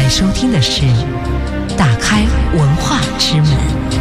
在收听的是打开文化之门。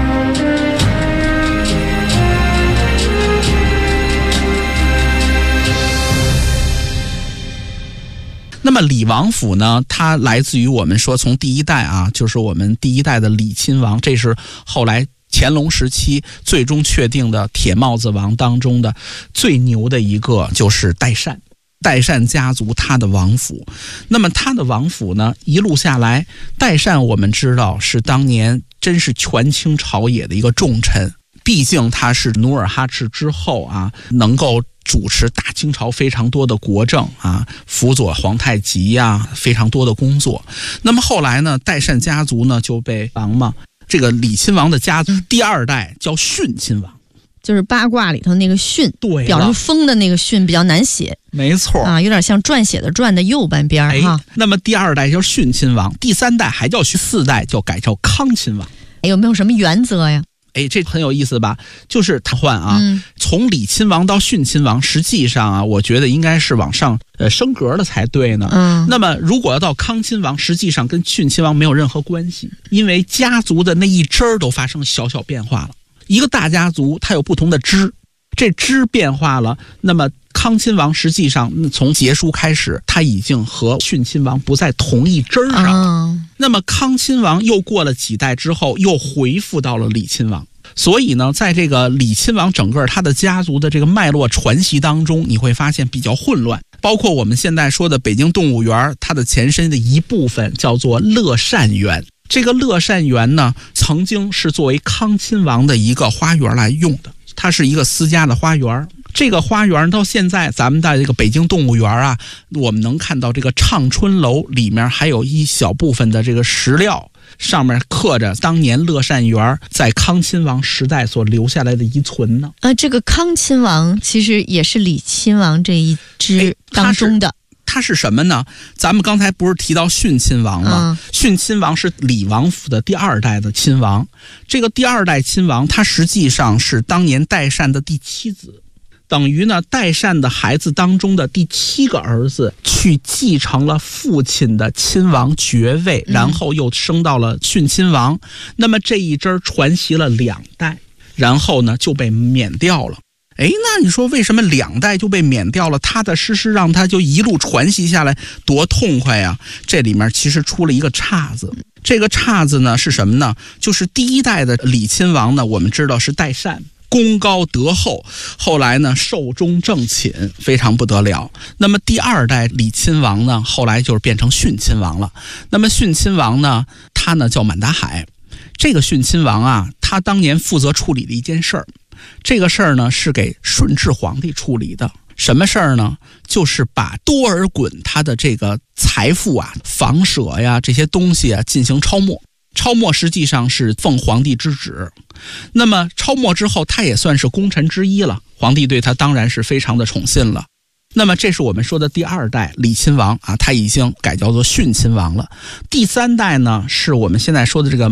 那么李王府呢，它来自于我们说从第一代啊，就是我们第一代的李亲王，这是后来乾隆时期最终确定的铁帽子王当中的最牛的一个，就是代善。代善家族他的王府，那么他的王府呢，一路下来，代善我们知道是当年真是权倾朝野的一个重臣，毕竟他是努尔哈赤之后啊，能够主持大清朝非常多的国政啊，辅佐皇太极呀，非常多的工作。那么后来呢，代善家族呢就被王嘛，这个李亲王的家族第二代叫训亲王。 就是八卦里头那个训， 对， 表示封的那个训比较难写， 没错啊，有点像撰写的撰的右半边哈。 那么第二代叫训亲王，第三代还叫四代就改叫康亲王。 有没有什么原则呀？ 这很有意思吧？就是他换啊，从李亲王到训亲王，实际上啊，我觉得应该是往上升格的才对呢。那么如果要到康亲王，实际上跟训亲王没有任何关系，因为家族的那一支儿都发生小小变化了。一个大家族它有不同的支，这支变化了，那么康亲王实际上从结书开始，他已经和训亲王不在同一支上了。那么康亲王又过了几代之后，又回复到了李亲王。所以呢，在这个李亲王整个他的家族的这个脉络传习当中，你会发现比较混乱。包括我们现在说的北京动物园，它的前身的一部分叫做乐善园。这个乐善园呢，曾经是作为康亲王的一个花园来用的，它是一个私家的花园。这个花园到现在，咱们在这个北京动物园啊，我们能看到这个畅春楼里面还有一小部分的这个石料，上面刻着当年乐善园在康亲王时代所留下来的遗存呢。 这个康亲王其实也是李亲王这一支当中的。 他是什么呢？咱们刚才不是提到训亲王吗？训亲王是李王府的第二代的亲王。这个第二代亲王，他实际上是当年代善的第七子，等于呢，代善的孩子当中的第7个儿子去继承了父亲的亲王爵位，然后又升到了训亲王。那么这一支传袭了2代，然后呢就被免掉了。那你说为什么2代就被免掉了？踏踏实实让他就一路传习下来，多痛快呀！这里面其实出了一个岔子。这个岔子呢是什么呢？就是第一代的李亲王呢，我们知道是代善，功高德厚，后来呢寿终正寝，非常不得了。那么第二代李亲王呢，后来就是变成训亲王了。那么训亲王呢，他呢叫满达海。这个训亲王啊，他当年负责处理的一件事儿。这个事儿呢是给顺治皇帝处理的。什么事儿呢？就是把多尔衮他的这个财富啊、房舍呀这些东西啊进行抄没。抄没实际上是奉皇帝之旨。那么抄没之后，他也算是功臣之一了，皇帝对他当然是非常的宠信了。那么这是我们说的第二代李亲王啊，他已经改叫做训亲王了。第三代呢，是我们现在说的这个